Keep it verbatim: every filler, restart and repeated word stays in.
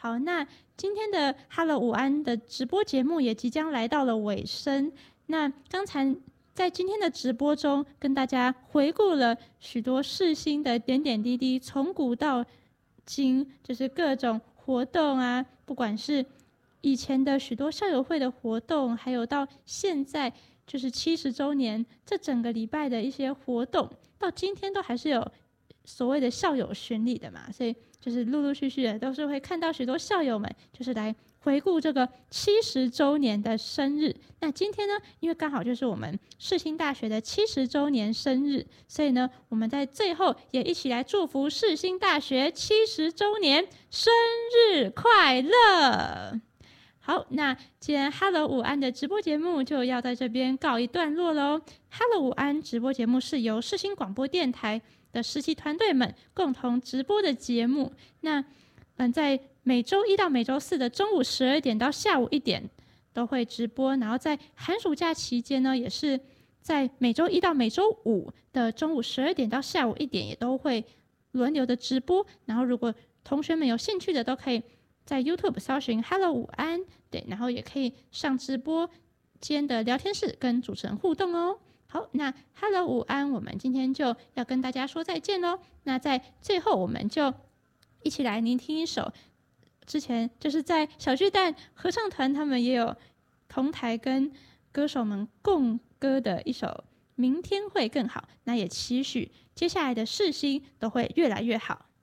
好，那今天的 Hello 午安的直播节目也即将来到了尾声。那刚才在今天的直播中，跟大家回顾了许多世新的点点滴滴，从古到今，就是各种活动啊，不管是以前的许多校友会的活动，还有到现在就是七十周年这整个礼拜的一些活动，到今天都还是有所谓的校友巡礼的嘛，所以就是陆陆续续的都是会看到许多校友们就是来回顾这个七十周年的生日。那今天呢，因为刚好就是我们世新大学的七十周年生日，所以呢，我们在最后也一起来祝福世新大学七十周年生日快乐。好，那今天 Hello 午安的直播节目就要在这边告一段落喽。Hello 午安直播节目是由世新广播电台的实习团队们共同直播的节目。那嗯，在每周一到每周四的中午十二点到下午一点都会直播，然后在寒暑假期间呢，也是在每周一到每周五的中午十二点到下午一点也都会轮流的直播。然后如果同学们有兴趣的，都可以在 YouTube 搜寻 Hello 午安，对，然后也可以上直播间的聊天室跟主持人互动哦。好，那 Hello 午安，我们今天就要跟大家说再见咯。那在最后，我们就一起来聆听一首之前就是在小巨蛋合唱团他们也有同台跟歌手们共歌的一首《明天会更好》，那也期许接下来的世新都会越来越好。